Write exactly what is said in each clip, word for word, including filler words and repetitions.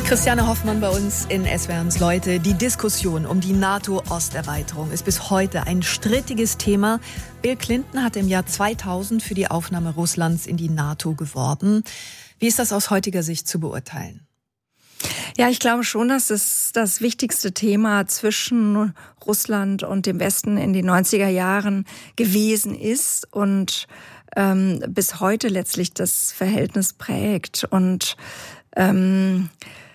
Christiane Hoffmann bei uns in S W R eins Leute. Die Diskussion um die NATO-Osterweiterung ist bis heute ein strittiges Thema. Bill Clinton hat im Jahr zweitausend für die Aufnahme Russlands in die NATO geworben. Wie ist das aus heutiger Sicht zu beurteilen? Ja, ich glaube schon, dass es das wichtigste Thema zwischen Russland und dem Westen in den neunziger Jahren gewesen ist und ähm, bis heute letztlich das Verhältnis prägt. Und ähm,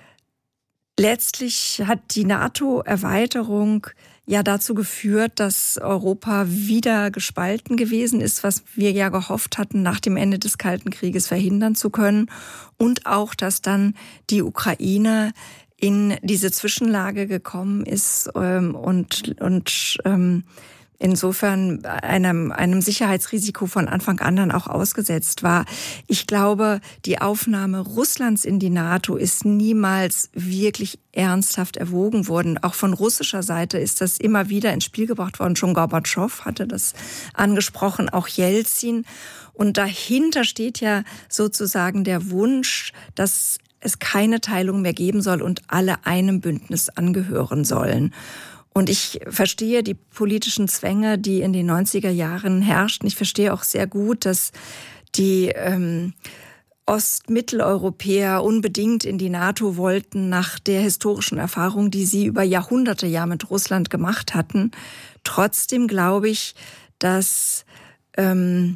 letztlich hat die NATO-Erweiterung ja dazu geführt, dass Europa wieder gespalten gewesen ist, was wir ja gehofft hatten, nach dem Ende des Kalten Krieges verhindern zu können. Und auch, dass dann die Ukraine in diese Zwischenlage gekommen ist ähm, und, und ähm, insofern einem, einem Sicherheitsrisiko von Anfang an dann auch ausgesetzt war. Ich glaube, die Aufnahme Russlands in die NATO ist niemals wirklich ernsthaft erwogen worden. Auch von russischer Seite ist das immer wieder ins Spiel gebracht worden. Schon Gorbatschow hatte das angesprochen, auch Jelzin. Und dahinter steht ja sozusagen der Wunsch, dass es keine Teilung mehr geben soll und alle einem Bündnis angehören sollen. Und ich verstehe die politischen Zwänge, die in den neunziger Jahren herrschten. Ich verstehe auch sehr gut, dass die ähm, Ostmitteleuropäer unbedingt in die NATO wollten, nach der historischen Erfahrung, die sie über Jahrhunderte ja mit Russland gemacht hatten. Trotzdem glaube ich, dass ähm,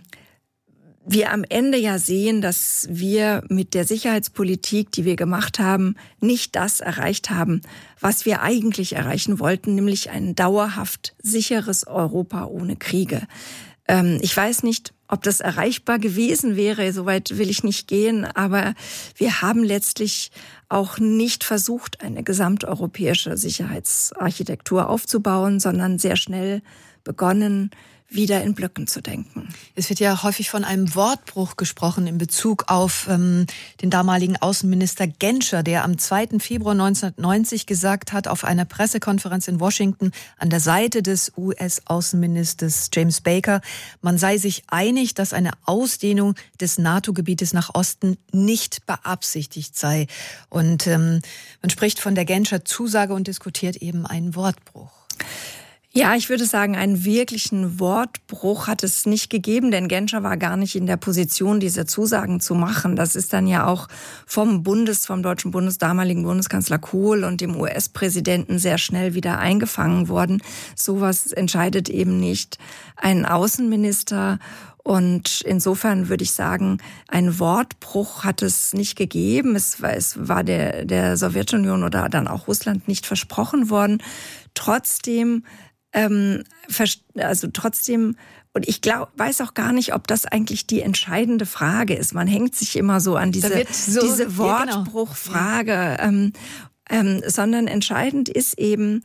wir am Ende ja sehen, dass wir mit der Sicherheitspolitik, die wir gemacht haben, nicht das erreicht haben, was wir eigentlich erreichen wollten, nämlich ein dauerhaft sicheres Europa ohne Kriege. Ähm, ich weiß nicht, ob das erreichbar gewesen wäre, soweit will ich nicht gehen, aber wir haben letztlich auch nicht versucht, eine gesamteuropäische Sicherheitsarchitektur aufzubauen, sondern sehr schnell begonnen, wieder in Blöcken zu denken. Es wird ja häufig von einem Wortbruch gesprochen in Bezug auf ähm, den damaligen Außenminister Genscher, der am zweiten Februar neunzehnhundertneunzig gesagt hat, auf einer Pressekonferenz in Washington an der Seite des U S-Außenministers James Baker, man sei sich einig, dass eine Ausdehnung des NATO-Gebietes nach Osten nicht beabsichtigt sei. Und ähm, man spricht von der Genscher Zusage und diskutiert eben einen Wortbruch. Ja, ich würde sagen, einen wirklichen Wortbruch hat es nicht gegeben, denn Genscher war gar nicht in der Position, diese Zusagen zu machen. Das ist dann ja auch vom Bundes, vom deutschen Bundes, damaligen Bundeskanzler Kohl und dem U S-Präsidenten sehr schnell wieder eingefangen worden. Sowas entscheidet eben nicht ein Außenminister. Und insofern würde ich sagen, ein Wortbruch hat es nicht gegeben. Es war, es war der, der Sowjetunion oder dann auch Russland nicht versprochen worden. Trotzdem Ähm, also trotzdem, und ich glaub, weiß auch gar nicht, ob das eigentlich die entscheidende Frage ist. Man hängt sich immer so an diese, so, diese Wortbruchfrage, ja, genau. ähm, ähm, sondern entscheidend ist eben,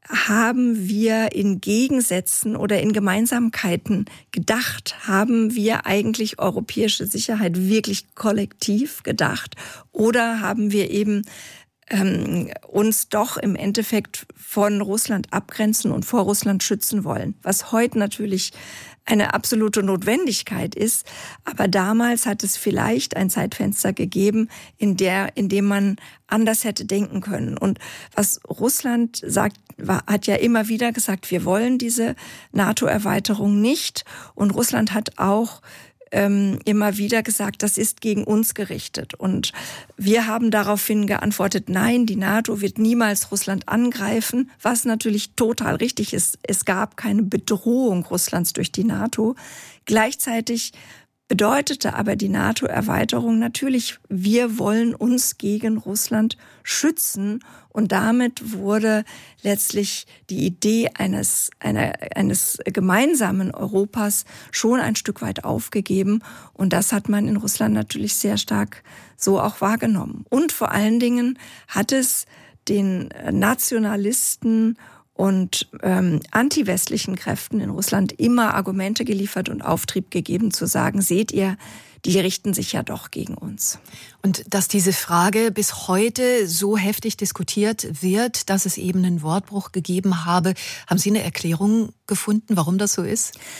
haben wir in Gegensätzen oder in Gemeinsamkeiten gedacht? Haben wir eigentlich europäische Sicherheit wirklich kollektiv gedacht? Oder haben wir eben Ähm, uns doch im Endeffekt von Russland abgrenzen und vor Russland schützen wollen, was heute natürlich eine absolute Notwendigkeit ist. Aber damals hat es vielleicht ein Zeitfenster gegeben, in der, in dem man anders hätte denken können. Und was Russland sagt, war, hat ja immer wieder gesagt, wir wollen diese NATO-Erweiterung nicht. Und Russland hat auch Ähm, immer wieder gesagt, das ist gegen uns gerichtet. Und wir haben daraufhin geantwortet, nein, die NATO wird niemals Russland angreifen, was natürlich total richtig ist. Es gab keine Bedrohung Russlands durch die NATO. Gleichzeitig bedeutete aber die NATO-Erweiterung natürlich, wir wollen uns gegen Russland schützen. Und damit wurde letztlich die Idee eines, einer, eines gemeinsamen Europas schon ein Stück weit aufgegeben. Und das hat man in Russland natürlich sehr stark so auch wahrgenommen. Und vor allen Dingen hat es den Nationalisten und ähm, antiwestlichen Kräften in Russland immer Argumente geliefert und Auftrieb gegeben, zu sagen, seht ihr, die richten sich ja doch gegen uns. Und dass diese Frage bis heute so heftig diskutiert wird, dass es eben einen Wortbruch gegeben habe, haben Sie eine Erklärung gefunden, warum das so ist?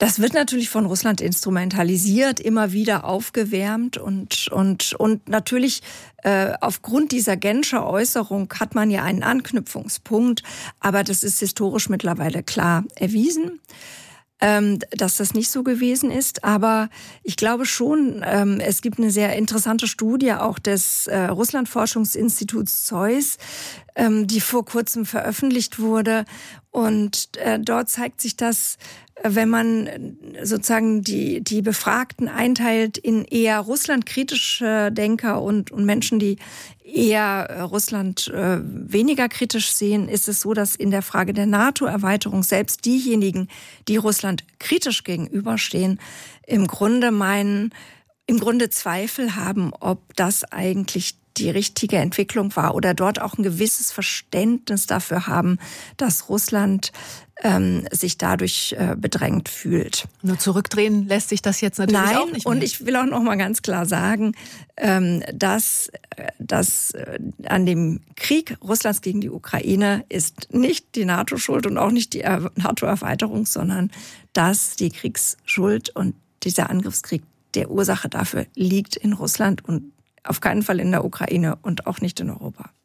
Das wird natürlich von Russland instrumentalisiert, immer wieder aufgewärmt und und und natürlich äh, aufgrund dieser Genscher Äußerung hat man ja einen Anknüpfungspunkt, aber das ist historisch mittlerweile klar erwiesen, ähm, dass das nicht so gewesen ist. Aber ich glaube schon, ähm, es gibt eine sehr interessante Studie auch des äh, Russlandforschungsinstituts Zeus, ähm, die vor kurzem veröffentlicht wurde. Und äh, dort zeigt sich, dass wenn man sozusagen die, die Befragten einteilt in eher russlandkritische Denker und, und Menschen, die eher Russland äh, weniger kritisch sehen, ist es so, dass in der Frage der NATO-Erweiterung selbst diejenigen, die Russland kritisch gegenüberstehen, im Grunde meinen, im Grunde Zweifel haben, ob das eigentlich die richtige Entwicklung war oder dort auch ein gewisses Verständnis dafür haben, dass Russland ähm, sich dadurch äh, bedrängt fühlt. Nur zurückdrehen lässt sich das jetzt natürlich Nein, auch nicht mehr. Und ich will auch noch mal ganz klar sagen, ähm, dass, dass äh, an dem Krieg Russlands gegen die Ukraine ist nicht die NATO schuld und auch nicht die NATO-Erweiterung, sondern dass die Kriegsschuld und dieser Angriffskrieg, der Ursache dafür liegt in Russland und auf keinen Fall in der Ukraine und auch nicht in Europa.